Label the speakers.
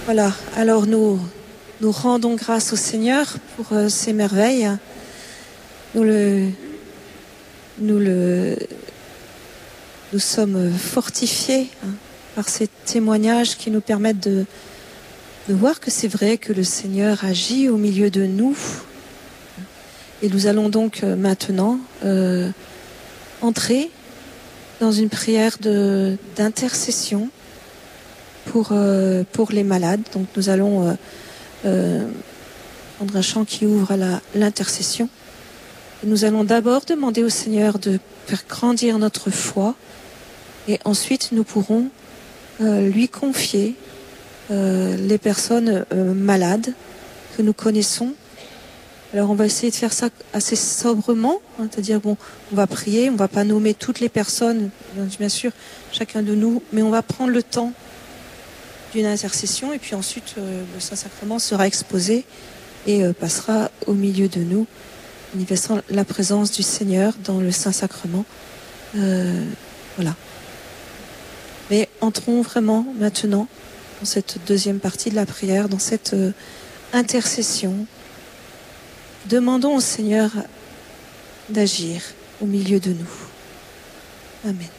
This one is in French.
Speaker 1: Voilà, alors nous rendons grâce au Seigneur pour ces merveilles. Nous sommes fortifiés par ces témoignages qui nous permettent de voir que c'est vrai que le Seigneur agit au milieu de nous. Et nous allons donc maintenant entrer dans une prière d'intercession pour les malades. Donc nous allons prendre un chant qui ouvre à l'intercession. Nous allons d'abord demander au Seigneur de faire grandir notre foi et ensuite nous pourrons lui confier les personnes malades que nous connaissons. Alors on va essayer de faire ça assez sobrement, c'est-à-dire on va prier, on ne va pas nommer toutes les personnes, bien sûr, chacun de nous, mais on va prendre le temps d'une intercession et puis ensuite le Saint-Sacrement sera exposé et passera au milieu de nous, manifestant la présence du Seigneur dans le Saint-Sacrement. Voilà. Mais entrons vraiment maintenant dans cette deuxième partie de la prière, dans cette intercession. Demandons au Seigneur d'agir au milieu de nous. Amen.